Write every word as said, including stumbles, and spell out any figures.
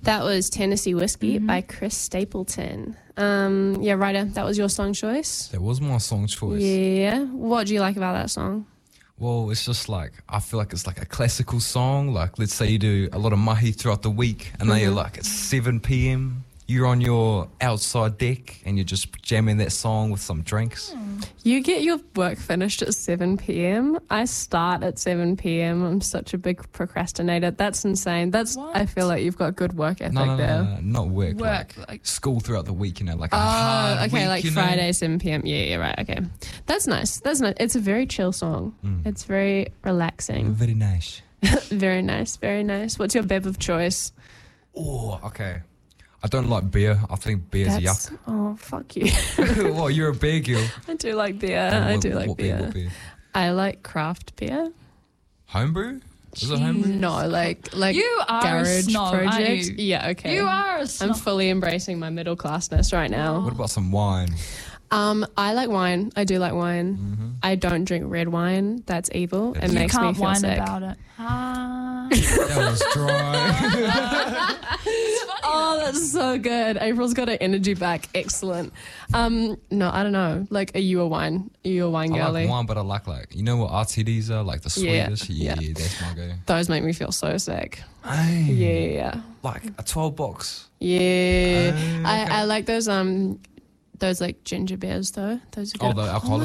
That was Tennessee Whiskey Mm-hmm. by Chris Stapleton. Um, yeah, Ryder, that was your song choice? That was my song choice. Yeah. What do you like about that song? Well, it's just like, I feel like it's like a classical song. Like, let's say you do a lot of mahi throughout the week, and then you're like, it's seven p.m., you're on your outside deck, and you're just jamming that song with some drinks. You get your work finished at seven p.m. I start at seven p.m. I'm such a big procrastinator. That's insane. That's What? I feel like you've got good work ethic No, no, no, there. no, no, not work. Work, like, like- school throughout the week, you know, like a Oh, hard okay, week, like you know? Friday, seven p.m. Yeah, yeah, right, okay. That's nice. That's nice. It's a very chill song. Mm. It's very relaxing. Very nice. Very nice, very nice. What's your bev of choice? Oh, okay. I don't like beer. I think beer's That's, yuck. oh, fuck you. Well, you're a beer girl. I do like beer. And I what- do like what beer. What beer? I like craft beer. Homebrew? Is it homebrew? No, like like You are a garage snob, aren't project. you? Yeah, okay. You are a I'm snob. fully embracing my middle classness right now. What about some wine? Um, I like wine. I do like wine. Mm-hmm. I don't drink red wine. That's evil. That's- It You makes me can't feel whine sick. about it. Ah. That was dry. Oh, that's so good. April's got her energy back. Excellent. Um, no, I don't know. Like, are you a wine? Are you a wine I girly? like wine, but I like, like, you know what R T Ds are? Like the Yeah, Swedish? Yeah, yeah. yeah, that's my go. Those make me feel so sick. Hey, Yeah, yeah, like a twelve box. yeah. Oh, I, okay. I like those um, those like ginger beers though. Those are good. Oh, the alcoholic